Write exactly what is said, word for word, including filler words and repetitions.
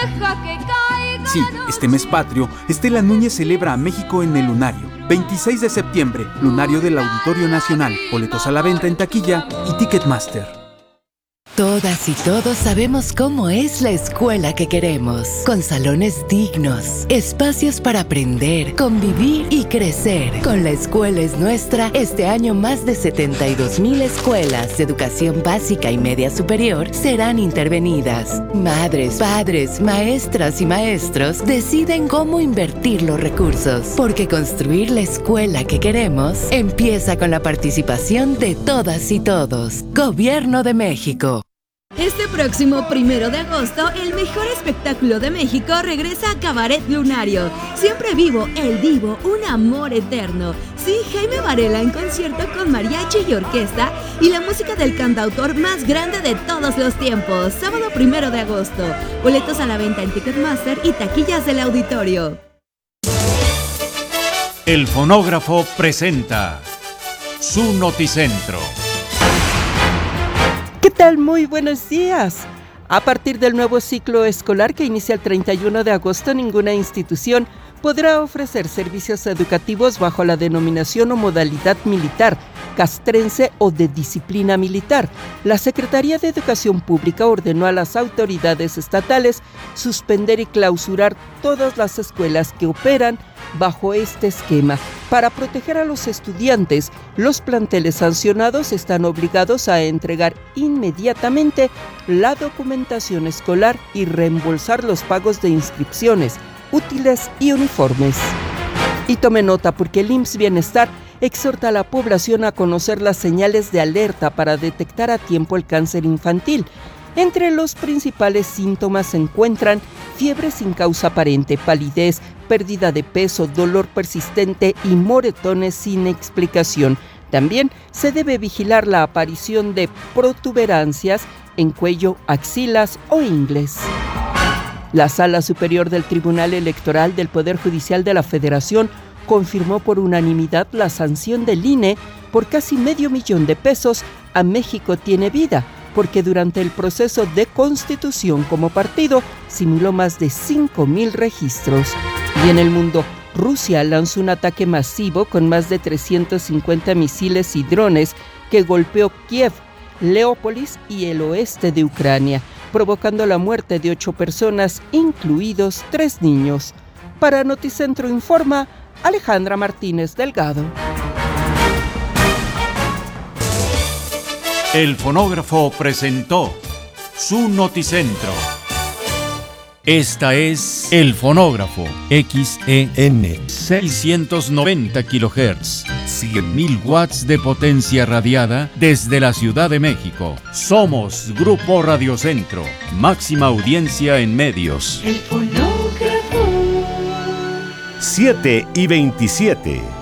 Sí, este mes patrio, Estela Núñez celebra a México en el Lunario. veintiséis de septiembre, Lunario del Auditorio Nacional. Boletos a la venta en taquilla y Ticketmaster. Todas y todos sabemos cómo es la escuela que queremos, con salones dignos, espacios para aprender, convivir y crecer. Con La Escuela es Nuestra, este año más de setenta y dos mil escuelas de educación básica y media superior serán intervenidas. Madres, padres, maestras y maestros deciden cómo invertir los recursos, porque construir la escuela que queremos empieza con la participación de todas y todos. Gobierno de México. Este próximo primero de agosto, el mejor espectáculo de México regresa a Cabaret Lunario. Siempre vivo, el divo, un amor eterno. Sí, Jaime Varela en concierto con mariachi y orquesta y la música del cantautor más grande de todos los tiempos. Sábado primero de agosto. Boletos a la venta en Ticketmaster y taquillas del auditorio. El Fonógrafo presenta su Noticentro. ¿Qué tal? Muy buenos días. A partir del nuevo ciclo escolar que inicia el treinta y uno de agosto, ninguna institución podrá ofrecer servicios educativos bajo la denominación o modalidad militar, castrense o de disciplina militar. La Secretaría de Educación Pública ordenó a las autoridades estatales suspender y clausurar todas las escuelas que operan bajo este esquema. Para proteger a los estudiantes, los planteles sancionados están obligados a entregar inmediatamente la documentación escolar y reembolsar los pagos de inscripciones, útiles y uniformes. Y tome nota porque el I M S S Bienestar exhorta a la población a conocer las señales de alerta para detectar a tiempo el cáncer infantil. Entre los principales síntomas se encuentran fiebre sin causa aparente, palidez, pérdida de peso, dolor persistente y moretones sin explicación. También se debe vigilar la aparición de protuberancias en cuello, axilas o ingles. La Sala Superior del Tribunal Electoral del Poder Judicial de la Federación confirmó por unanimidad la sanción del I N E por casi medio millón de pesos a México Tiene Vida, porque durante el proceso de constitución como partido simuló más de cinco mil registros. Y en el mundo, Rusia lanzó un ataque masivo con más de trescientos cincuenta misiles y drones que golpeó Kiev, Leópolis y el oeste de Ucrania, provocando la muerte de ocho personas, incluidos tres niños. Para Noticentro informa Alejandra Martínez Delgado. El Fonógrafo presentó su Noticentro. Esta es El Fonógrafo, X E N seiscientos noventa kilohertz, cien mil watts de potencia radiada desde la Ciudad de México. Somos Grupo Radiocentro, máxima audiencia en medios. El Fonógrafo. siete y veintisiete.